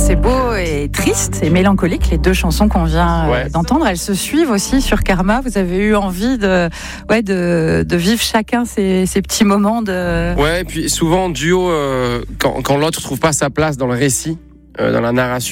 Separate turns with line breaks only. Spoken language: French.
c'est beau et triste et mélancolique, les deux chansons qu'on vient d'entendre. Elles se suivent aussi sur Karma. Vous avez eu envie de vivre chacun ces petits moments de...
Ouais, et puis souvent en duo, quand l'autre trouve pas sa place dans le récit, dans la narration,